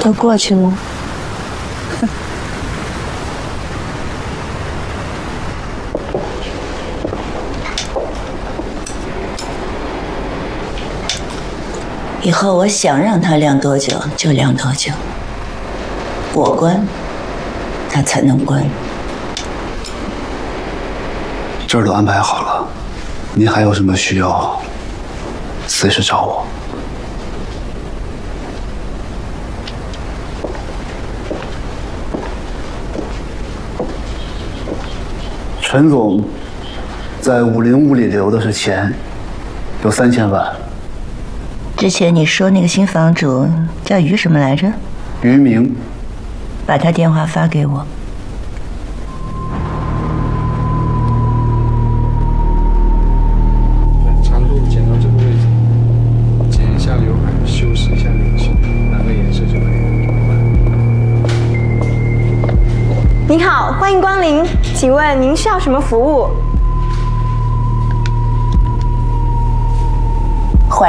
都过去了。 以后我想让他晾多久就晾多久，我关，他才能关。 这儿都安排好了，您还有什么需要，随时找我。陈总在武林屋里留的是钱，有3000万。 之前你说那个新房主叫于什么来着？ 于明。 把他电话发给我。 长度剪到这个位置，剪一下刘海，修饰一下脸型，哪个颜色就可以了。 您好，欢迎光临，请问您需要什么服务？